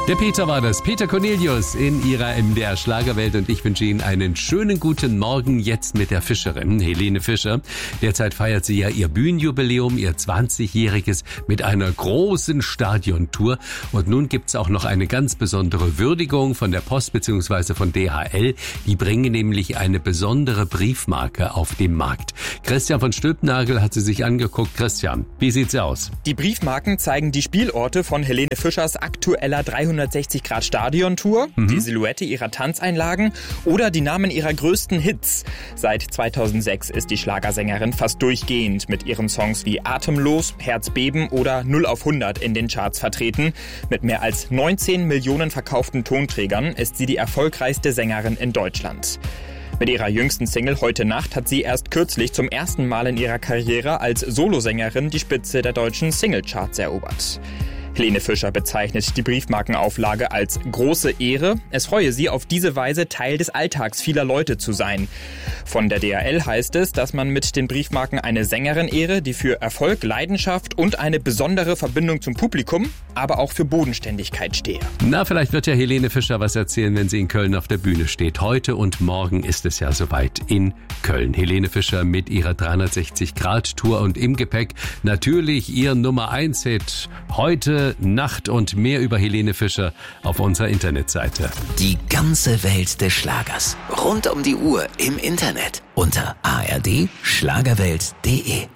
Der Peter war das, Peter Cornelius in ihrer MDR Schlagerwelt, und ich wünsche Ihnen einen schönen guten Morgen jetzt mit der Fischerin Helene Fischer. Derzeit feiert sie ja ihr Bühnenjubiläum, ihr 20-jähriges mit einer großen Stadiontour, und nun gibt's auch noch eine ganz besondere Würdigung von der Post bzw. von DHL. Die bringen nämlich eine besondere Briefmarke auf den Markt. Christian von Stülpnagel hat sie sich angeguckt. Christian, wie sieht's aus? Die Briefmarken zeigen die Spielorte von Helene Fischers aktueller 360-Grad-Stadion-Tour, die Silhouette ihrer Tanzeinlagen oder die Namen ihrer größten Hits. Seit 2006 ist die Schlagersängerin fast durchgehend mit ihren Songs wie Atemlos, Herzbeben oder 0 auf 100 in den Charts vertreten. Mit mehr als 19 Millionen verkauften Tonträgern ist sie die erfolgreichste Sängerin in Deutschland. Mit ihrer jüngsten Single Heute Nacht hat sie erst kürzlich zum ersten Mal in ihrer Karriere als Solosängerin die Spitze der deutschen Singlecharts erobert. Helene Fischer bezeichnet die Briefmarkenauflage als große Ehre. Es freue sie, auf diese Weise Teil des Alltags vieler Leute zu sein. Von der DHL heißt es, dass man mit den Briefmarken eine Sängerin ehre, die für Erfolg, Leidenschaft und eine besondere Verbindung zum Publikum, aber auch für Bodenständigkeit stehe. Na, vielleicht wird ja Helene Fischer was erzählen, wenn sie in Köln auf der Bühne steht. Heute und morgen ist es ja soweit in Köln. Helene Fischer mit ihrer 360-Grad-Tour und im Gepäck natürlich ihr Nummer 1-Hit. Heute Nacht, und mehr über Helene Fischer auf unserer Internetseite. Die ganze Welt des Schlagers. Rund um die Uhr im Internet. Unter ard-schlagerwelt.de